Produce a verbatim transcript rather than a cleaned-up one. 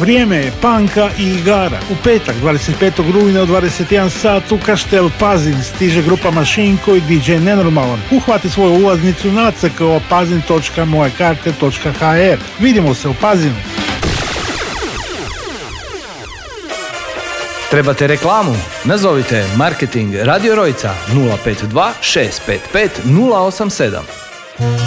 Vrijeme je panka i igara. U petak, dvadeset petog rujna u dvadeset jedan sat u Kaštel Pazin stiže grupa Mašinko i D J Nenormalan. Uhvati svoju ulaznicu na c k o pazin točka moje karte točka h r. Vidimo se u Pazinu. Trebate reklamu? Nazovite Marketing Radio Rojca nula pet dva šest pet pet nula osam sedam.